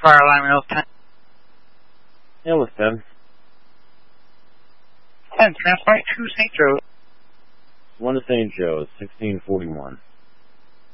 Fire alarm Rails 10. Yeah, what's 10? 10, transport to St. Joe. 1 to St. Joe's, 1641.